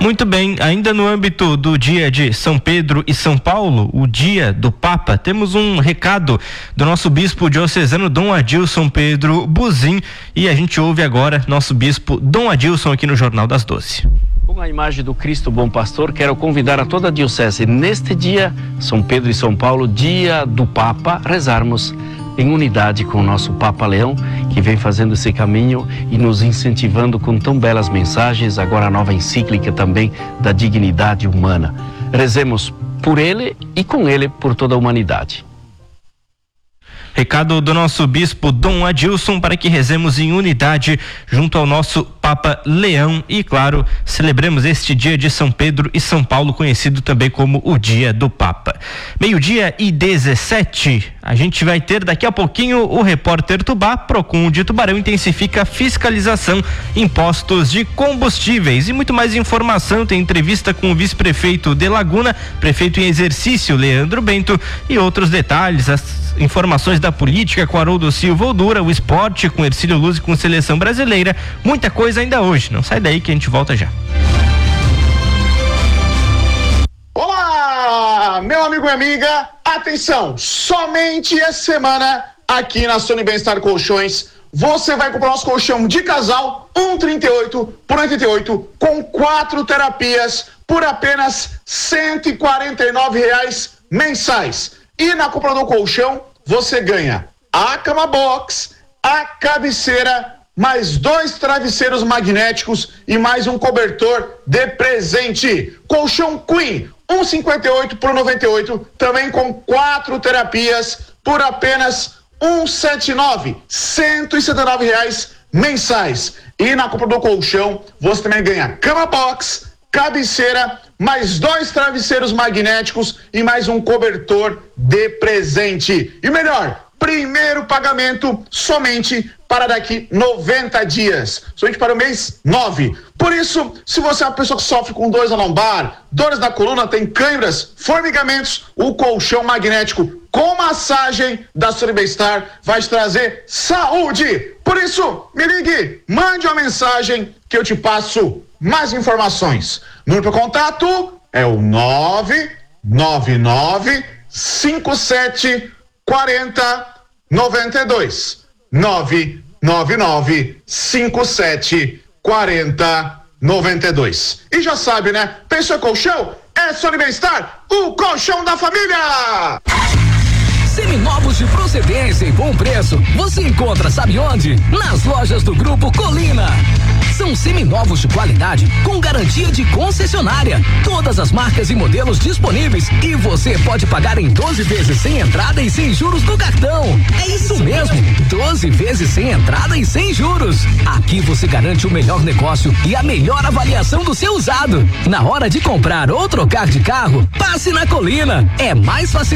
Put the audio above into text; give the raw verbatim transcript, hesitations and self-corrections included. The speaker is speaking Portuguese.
Muito bem, ainda no âmbito do dia de São Pedro e São Paulo, o dia do Papa, temos um recado do nosso bispo diocesano Dom Adilson Pedro Buzin, e a gente ouve agora nosso bispo Dom Adilson aqui no Jornal das doze. Com a imagem do Cristo Bom Pastor, quero convidar a toda a diocese, neste dia, São Pedro e São Paulo, dia do Papa, rezarmos em unidade com o nosso Papa Leão, que vem fazendo esse caminho e nos incentivando com tão belas mensagens, agora a nova encíclica também da dignidade humana. Rezemos por ele e com ele por toda a humanidade. Recado do nosso bispo Dom Adilson para que rezemos em unidade junto ao nosso Papa Leão e, claro, celebremos este dia de São Pedro e São Paulo, conhecido também como o dia do Papa. Meio-dia e dezessete, a gente vai ter daqui a pouquinho o repórter Tubá. Procon de Tubarão intensifica a fiscalização em postos de combustíveis. E muito mais informação, tem entrevista com o vice-prefeito de Laguna, prefeito em exercício Leandro Bento, e outros detalhes, as informações da política com Haroldo Silva Oldura, o esporte com Ercílio Luz e com Seleção Brasileira, muita coisa ainda hoje. Não sai daí que a gente volta já. Olá, meu amigo e amiga, atenção, somente essa semana aqui na Sony Bem-Estar Colchões você vai comprar nosso colchão de casal um vírgula trinta e oito por oitenta e oito com quatro terapias por apenas cento e quarenta e nove reais mensais. E na compra do colchão você ganha a cama box, a cabeceira, mais dois travesseiros magnéticos e mais um cobertor de presente. Colchão Queen um vírgula cinquenta e oito por noventa e oito, também com quatro terapias por apenas cento e setenta e nove, cento e setenta e nove reais mensais. E na compra do colchão você também ganha cama box, cabeceira, mais dois travesseiros magnéticos e mais um cobertor de presente. E melhor, primeiro pagamento somente para daqui noventa dias, somente para o mês nove. Por isso, se você é uma pessoa que sofre com dores na lombar, dores na coluna, tem câimbras, formigamentos, o colchão magnético com massagem da Sony Bem-Estar vai te trazer saúde. Por isso, me ligue, mande uma mensagem que eu te passo mais informações. Número para contato é o nove nove nove cinco sete quatro zero nove dois. nove nove nove cinco sete quatro zero nove dois. E já sabe, né? Pensou em colchão? É Sony Bem-Estar, o colchão da família! Seminovos de procedência e bom preço, você encontra, sabe onde? Nas lojas do Grupo Colina. São seminovos de qualidade com garantia de concessionária. Todas as marcas e modelos disponíveis e você pode pagar em doze vezes sem entrada e sem juros no cartão. É isso mesmo, doze vezes sem entrada e sem juros. Aqui você garante o melhor negócio e a melhor avaliação do seu usado. Na hora de comprar ou trocar de carro, passe na Colina. É mais fácil.